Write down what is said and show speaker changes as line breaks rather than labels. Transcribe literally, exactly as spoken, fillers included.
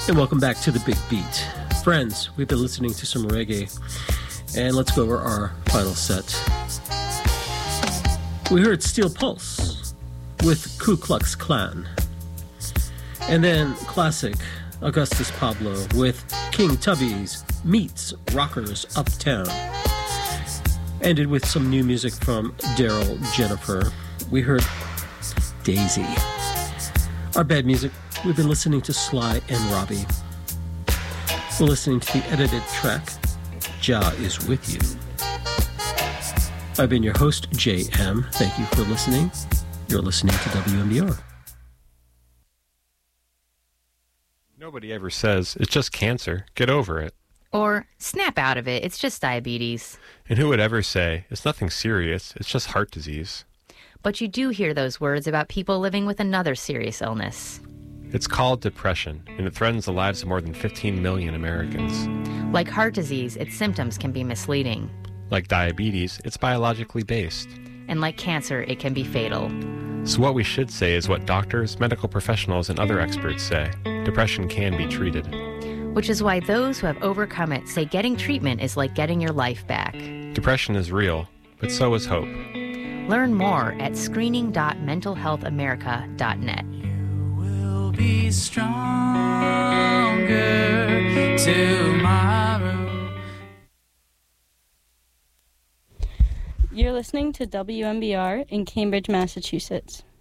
And welcome back to The Big Beat. Friends, we've been listening to some reggae, and let's go over our final set. We heard Steel Pulse with Ku Klux Klan. And then classic Augustus Pablo with King Tubby's Meets Rockers Uptown. Ended with some new music from Daryl Jennifer. We heard Daisy. Our bad music, we've been listening to Sly and Robbie. We're listening to the edited track, Jah Is With You. I've been your host, J M. Thank you for listening. You're listening to W M B R.
Nobody ever says, it's just cancer, get over it.
Or, snap out of it, it's just diabetes.
And who would ever say, it's nothing serious, it's just heart disease.
But you do hear those words about people living with another serious illness.
It's called depression, and it threatens the lives of more than fifteen million Americans.
Like heart disease, its symptoms can be misleading.
Like diabetes, it's biologically based.
And like cancer, it can be fatal.
So what we should say is what doctors, medical professionals, and other experts say. Depression can be treated.
Which is why those who have overcome it say getting treatment is like getting your life back.
Depression is real, but so is hope.
Learn more at screening dot mental health america dot net.
You will be stronger tomorrow.
You're listening to W M B R in Cambridge, Massachusetts.